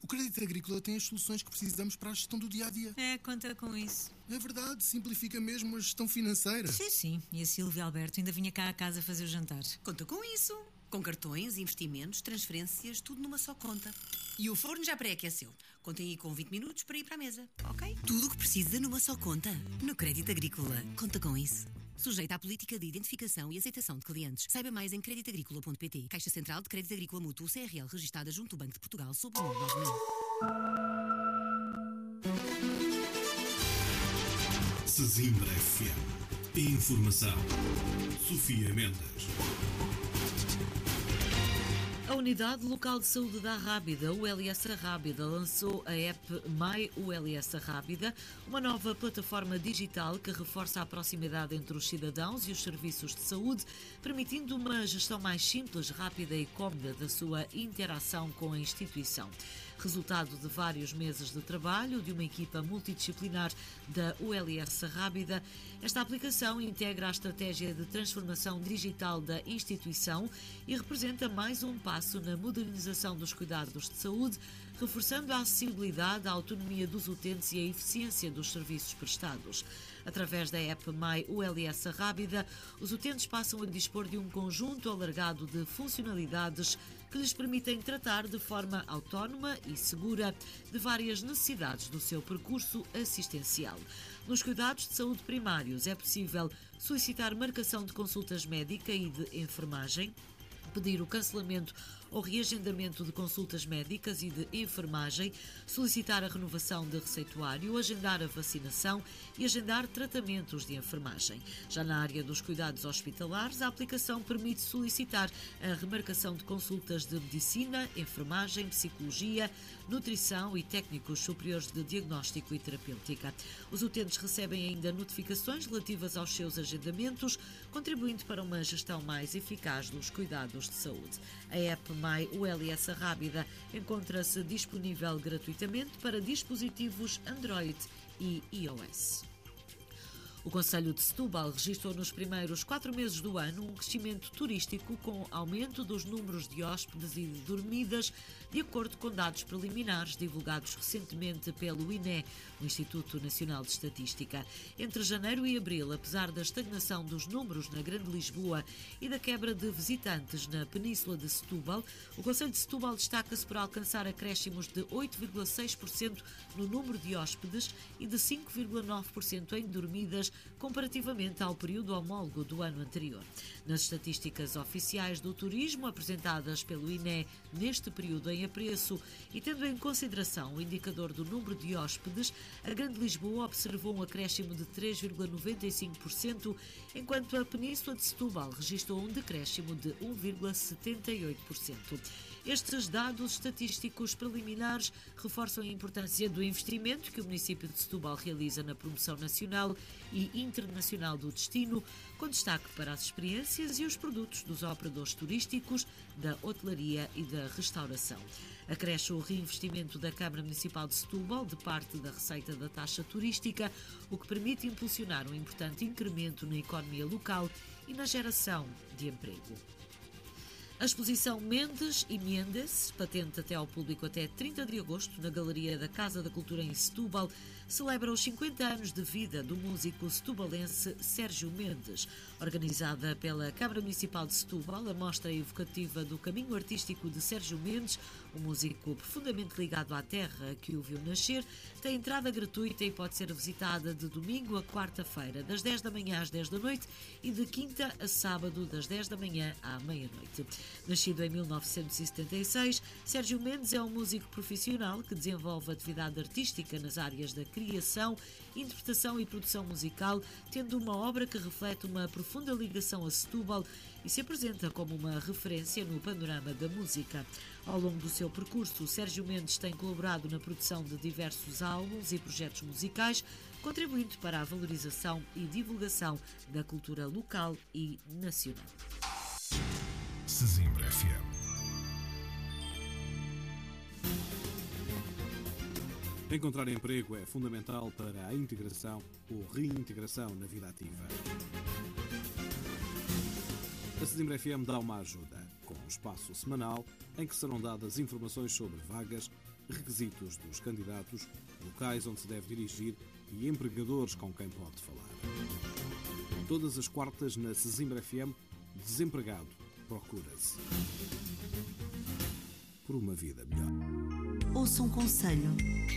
Crédito Agrícola tem as soluções que precisamos para a gestão do dia-a-dia. Conta com isso. É verdade, simplifica mesmo a gestão financeira. Sim. E a Silvia Alberto ainda vinha cá a casa fazer o jantar. Conta com isso. Com cartões, investimentos, transferências, tudo numa só conta. E o forno já pré-aqueceu. Contem aí com 20 minutos para ir para a mesa, ok? Tudo o que precisa numa só conta. No Crédito Agrícola. Conta com isso. Sujeita à política de identificação e aceitação de clientes. Saiba mais em creditagricola.pt. Caixa Central de Crédito Agrícola Mútuo CRL, registada junto ao Banco de Portugal, sob o número 9000. Sesimbra FM. Informação. Sofia Mendes. A Unidade Local de Saúde da Rábida, ULS Rábida, lançou a app My ULS Rábida, uma nova plataforma digital que reforça a proximidade entre os cidadãos e os serviços de saúde, permitindo uma gestão mais simples, rápida e cómoda da sua interação com a instituição. Resultado de vários meses de trabalho de uma equipa multidisciplinar da ULS Rábida, esta aplicação integra a estratégia de transformação digital da instituição e representa mais um passo na modernização dos cuidados de saúde, reforçando a acessibilidade, a autonomia dos utentes e a eficiência dos serviços prestados. Através da app My ULS Rábida, os utentes passam a dispor de um conjunto alargado de funcionalidades que lhes permitem tratar de forma autónoma e segura de várias necessidades do seu percurso assistencial. Nos cuidados de saúde primários é possível solicitar marcação de consultas médica e de enfermagem, pedir o cancelamento ou reagendamento de consultas médicas e de enfermagem, solicitar a renovação de receituário, agendar a vacinação e agendar tratamentos de enfermagem. Já na área dos cuidados hospitalares, a aplicação permite solicitar a remarcação de consultas de medicina, enfermagem, psicologia, nutrição e técnicos superiores de diagnóstico e terapêutica. Os utentes recebem ainda notificações relativas aos seus agendamentos, contribuindo para uma gestão mais eficaz dos cuidados de saúde. A app My ULS Rábida encontra-se disponível gratuitamente para dispositivos Android e iOS. O Concelho de Setúbal registrou nos primeiros 4 meses do ano um crescimento turístico com aumento dos números de hóspedes e de dormidas, de acordo com dados preliminares divulgados recentemente pelo INE, o Instituto Nacional de Estatística. Entre janeiro e abril, apesar da estagnação dos números na Grande Lisboa e da quebra de visitantes na Península de Setúbal, o Concelho de Setúbal destaca-se por alcançar acréscimos de 8,6% no número de hóspedes e de 5,9% em dormidas, comparativamente ao período homólogo do ano anterior. Nas estatísticas oficiais do turismo apresentadas pelo INE neste período em apreço e tendo em consideração o indicador do número de hóspedes, a Grande Lisboa observou um acréscimo de 3,95%, enquanto a Península de Setúbal registrou um decréscimo de 1,78%. Estes dados estatísticos preliminares reforçam a importância do investimento que o município de Setúbal realiza na promoção nacional e internacional do destino, com destaque para as experiências e os produtos dos operadores turísticos, da hotelaria e da restauração. Acresce o reinvestimento da Câmara Municipal de Setúbal de parte da receita da taxa turística, o que permite impulsionar um importante incremento na economia local e na geração de emprego. A exposição Mendes e Mendes, patente até ao público até 30 de agosto, na Galeria da Casa da Cultura em Setúbal, celebra os 50 anos de vida do músico setubalense Sérgio Mendes. Organizada pela Câmara Municipal de Setúbal, a mostra evocativa do caminho artístico de Sérgio Mendes, um músico profundamente ligado à terra que o viu nascer, tem entrada gratuita e pode ser visitada de domingo a quarta-feira, das 10 da manhã às 10 da noite e de quinta a sábado, das 10 da manhã à meia-noite. Nascido em 1976, Sérgio Mendes é um músico profissional que desenvolve atividade artística nas áreas da criação, interpretação e produção musical, tendo uma obra que reflete uma profunda ligação a Setúbal e se apresenta como uma referência no panorama da música. Ao longo do seu percurso, Sérgio Mendes tem colaborado na produção de diversos álbuns e projetos musicais, contribuindo para a valorização e divulgação da cultura local e nacional. Sesimbra FM. Encontrar emprego é fundamental para a integração ou reintegração na vida ativa. A Sesimbra FM dá uma ajuda, com um espaço semanal em que serão dadas informações sobre vagas, requisitos dos candidatos, locais onde se deve dirigir e empregadores com quem pode falar. Todas as quartas na Sesimbra FM, Desempregado procura-se. Por uma vida melhor. Ouça um conselho.